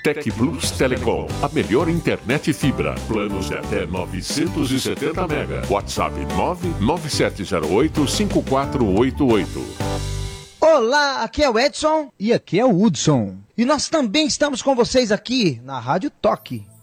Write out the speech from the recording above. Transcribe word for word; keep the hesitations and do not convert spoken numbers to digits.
Tec Plus Telecom, a melhor internet fibra. Planos de até novecentos e setenta mega. WhatsApp nove nove sete zero oito cinco quatro oito oito. Olá, aqui é o Edson e aqui é o Hudson. E nós também estamos com vocês aqui na Rádio Toque.